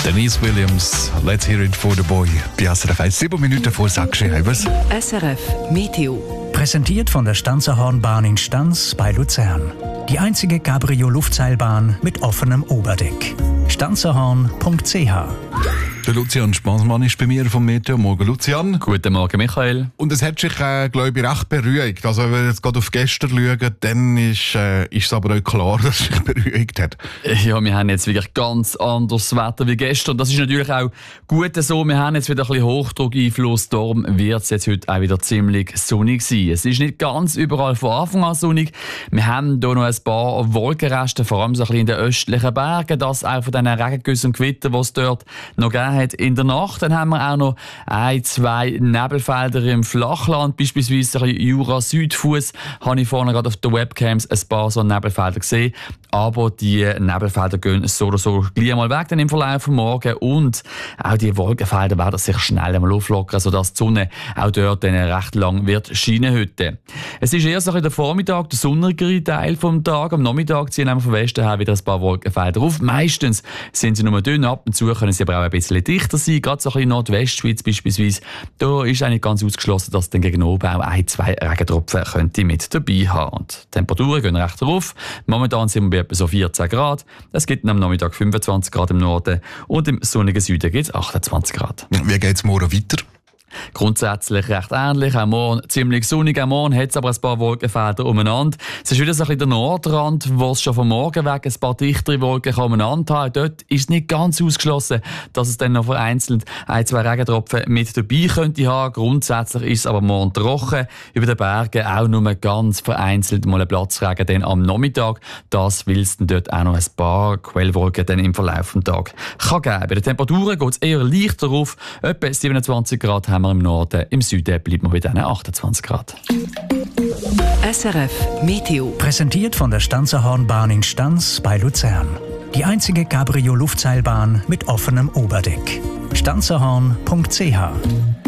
Denise Williams, Let's Hear It for the Boy. Bei SRF 1, 7 Minuten vor 6 Uhr. SRF Meteo. Präsentiert von der Stanzerhornbahn in Stanz bei Luzern. Die einzige Cabrio-Luftseilbahn mit offenem Oberdeck. stanzerhorn.ch. Der Lucian Spansmann ist bei mir vom Meteo. Morgen, Lucian. Guten Morgen, Michael. Und es hat sich, glaube ich, recht beruhigt. Also, wenn wir jetzt gerade auf gestern schauen, dann ist es aber auch klar, dass es sich beruhigt hat. Ja, wir haben jetzt wirklich ganz anderes Wetter wie gestern. Das ist natürlich auch gut so. Wir haben jetzt wieder ein bisschen Hochdruckeinfluss. Darum wird es jetzt heute auch wieder ziemlich sonnig sein. Es ist nicht ganz überall von Anfang an sonnig. Wir haben hier noch ein paar Wolkenreste, vor allem so ein bisschen in den östlichen Bergen. Das auch von diesen Regengüssen und Gewittern, die es dort noch gegeben hat in der Nacht. Dann haben wir auch noch 1-2 Nebelfelder im Flachland, beispielsweise Jura-Südfuss. Habe ich vorne gerade auf den Webcams ein paar so Nebelfelder gesehen. Aber die Nebelfelder gehen so oder so gleich mal weg dann im Verlauf des Morgen. Und auch die Wolkenfelder werden sich schnell einmal auflockern, sodass die Sonne auch dort dann recht lang wird scheinen heute. Es ist erst in der Vormittag der sonnigere Teil des Tages. Am Nachmittag ziehen wir vom Westen her wieder ein paar Wolkenfelder auf. Meistens sind sie nur dünn, ab und zu können sie aber auch ein bisschen dichter sein. Gerade so ein bisschen Nordwestschweiz beispielsweise. Da ist eigentlich ganz ausgeschlossen, dass dann gegen oben auch 1-2 Regentropfen könnte mit dabei haben. Und die Temperaturen gehen recht rauf. Momentan sind wir bei etwa so 14 Grad. Es gibt am Nachmittag 25 Grad im Norden und im sonnigen Süden gibt es 28 Grad. Wie geht es morgen weiter? Grundsätzlich recht ähnlich. Auch morgen ziemlich sonnig. Auch morgen hat es aber ein paar Wolkenfelder umeinander. Es ist wieder so ein bisschen der Nordrand, wo es schon vom Morgen weg ein paar dichtere Wolken umeinander haben. Dort ist es nicht ganz ausgeschlossen, dass es dann noch vereinzelt 1-2 Regentropfen mit dabei könnte haben. Grundsätzlich ist es aber morgen trocken. Über den Bergen auch nur ganz vereinzelt mal ein Platzregen dann am Nachmittag. Das will es dann dort auch noch ein paar Quellwolken dann im Verlauf des Tages kann geben. Bei den Temperaturen geht es eher leichter auf. Etwa 27 Grad haben wir im Norden. Im Süden bleibt man bei diesen 28 Grad. SRF Meteo. Präsentiert von der Stanzerhornbahn in Stanz bei Luzern. Die einzige Cabrio-Luftseilbahn mit offenem Oberdeck. stanzerhorn.ch.